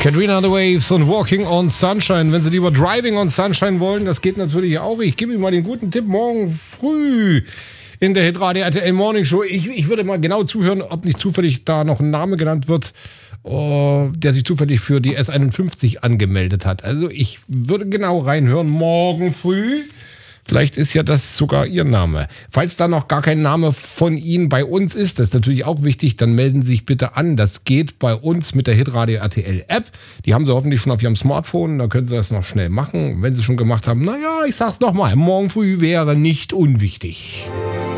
Katrina and the Waves und Walking on Sunshine. Wenn Sie lieber Driving on Sunshine wollen, das geht natürlich auch. Ich gebe Ihnen mal den guten Tipp, morgen früh in der Hitradio RTL Morning Show. Ich würde mal genau zuhören, ob nicht zufällig da noch ein Name genannt wird, der sich zufällig für die S51 angemeldet hat. Also ich würde genau reinhören, morgen früh. Vielleicht ist ja das sogar Ihr Name. Falls da noch gar kein Name von Ihnen bei uns ist, das ist natürlich auch wichtig, dann melden Sie sich bitte an. Das geht bei uns mit der Hitradio RTL App. Die haben Sie hoffentlich schon auf Ihrem Smartphone, da können Sie das noch schnell machen. Wenn Sie schon gemacht haben, naja, ich sag's nochmal, morgen früh wäre nicht unwichtig.